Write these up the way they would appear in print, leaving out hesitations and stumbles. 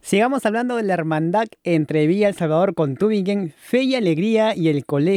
Sigamos hablando de la hermandad entre Villa El Salvador con Tübingen, Fe y Alegría y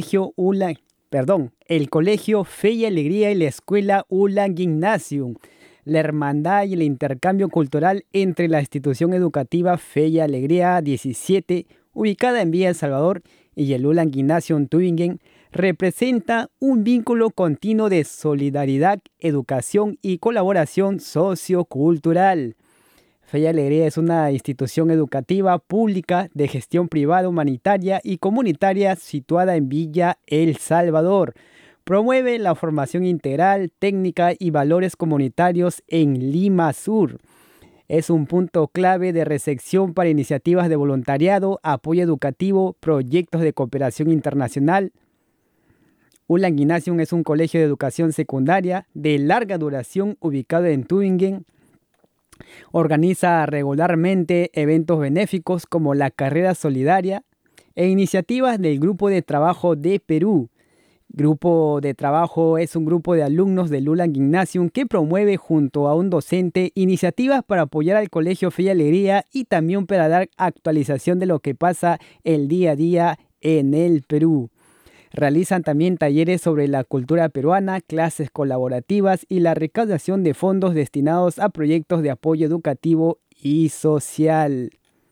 el colegio Fe y Alegría y la escuela Ulan Gymnasium. La hermandad y el intercambio cultural entre la institución educativa Fe y Alegría 17, ubicada en Villa El Salvador, y el Ulan Gymnasium Tübingen, representa un vínculo continuo de solidaridad, educación y colaboración sociocultural. Fe y Alegría es una institución educativa pública de gestión privada, humanitaria y comunitaria situada en Villa El Salvador. Promueve la formación integral, técnica y valores comunitarios en Lima Sur. Es un punto clave de recepción para iniciativas de voluntariado, apoyo educativo, proyectos de cooperación internacional. Ulan Gymnasium es un colegio de educación secundaria de larga duración ubicado en Tübingen. Organiza regularmente eventos benéficos como la Carrera Solidaria e iniciativas del Grupo de Trabajo de Perú. Grupo de Trabajo es un grupo de alumnos del Ulan Gymnasium que promueve junto a un docente iniciativas para apoyar al Colegio Fe y Alegría y también para dar actualización de lo que pasa el día a día en el Perú. Realizan también talleres sobre la cultura peruana, clases colaborativas y la recaudación de fondos destinados a proyectos de apoyo educativo y social.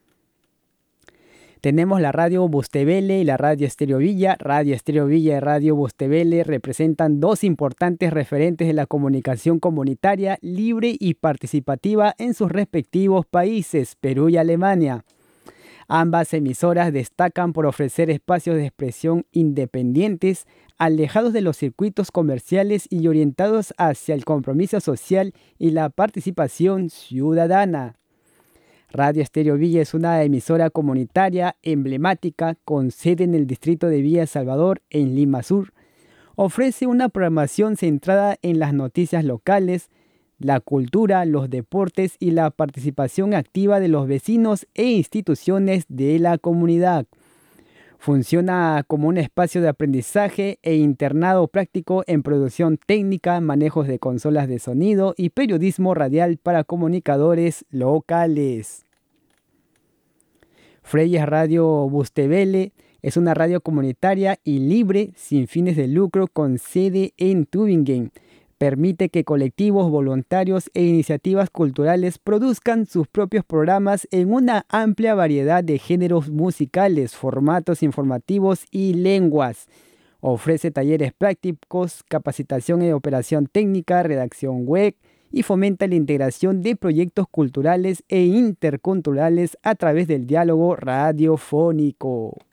Tenemos la radio Bustevele y la radio Estéreo Villa. Radio Estéreo Villa y radio Bustevele representan dos importantes referentes de la comunicación comunitaria libre y participativa en sus respectivos países, Perú y Alemania. Ambas emisoras destacan por ofrecer espacios de expresión independientes, alejados de los circuitos comerciales y orientados hacia el compromiso social y la participación ciudadana. Radio Estéreo Villa es una emisora comunitaria emblemática con sede en el distrito de Villa El Salvador, en Lima Sur. Ofrece una programación centrada en las noticias locales, la cultura, los deportes y la participación activa de los vecinos e instituciones de la comunidad. Funciona como un espacio de aprendizaje e internado práctico en producción técnica, manejos de consolas de sonido y periodismo radial para comunicadores locales. Freyes Radio Bustevele es una radio comunitaria y libre sin fines de lucro con sede en Tübingen. Permite que colectivos, voluntarios e iniciativas culturales produzcan sus propios programas en una amplia variedad de géneros musicales, formatos informativos y lenguas. Ofrece talleres prácticos, capacitación en operación técnica, redacción web y fomenta la integración de proyectos culturales e interculturales a través del diálogo radiofónico.